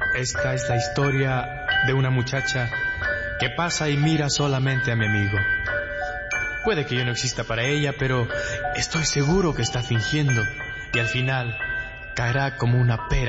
Esta es la historia de una muchacha que pasa y mira solamente a mi amigo. Puede que yo no exista para ella, pero estoy seguro que está fingiendo y al final caerá como una pera